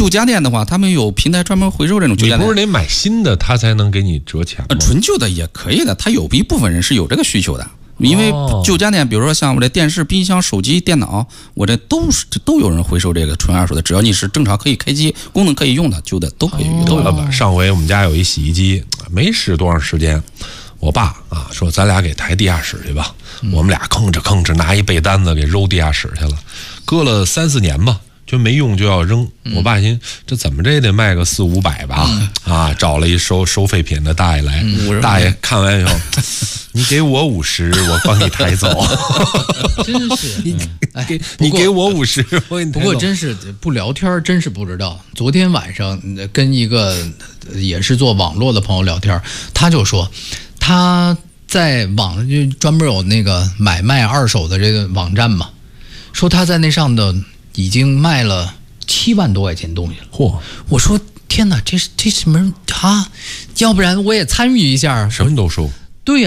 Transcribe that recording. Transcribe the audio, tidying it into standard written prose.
旧家电的话，他们有平台专门回收这种旧家电。 你不是得买新的，他才能给你折钱吗？ 纯旧的也可以的，他有一部分人是有这个需求的。因为旧家电，比如说像我这电视、冰箱、手机、电脑，我这都有人回收这个纯二手的，只要你是正常可以开机、功能可以用的，旧的都可以用。都有。 上回我们家有一洗衣机，没使多长时间，我爸说咱俩给抬地下室去吧，我们俩吭哧拿一被单子给揉地下室去了，搁了3-4年吧。就没用就要扔，我爸寻这怎么着也得卖个400-500吧，找了一收废品的大爷来，大爷看完以后，你给我50，我帮你抬走。 真是， 你给我50，我给你抬走。 不过真是不聊天，真是不知道。昨天晚上跟一个也是做网络的朋友聊天，他就说他在网上就专门有那个买卖二手的这个网站嘛，说他在那上的。已经卖了7万多块钱东西了。 嚯！ 我说天哪，这什么要不然我也参与一下。 什么都收。